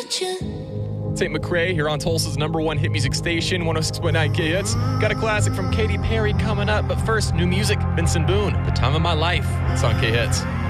St. McRae here on Tulsa's #1 hit music station, 106.9 K-Hits. Got a classic from Katy Perry coming up, but first, new music, Benson Boone, The Time of My Life. It's on K-Hits.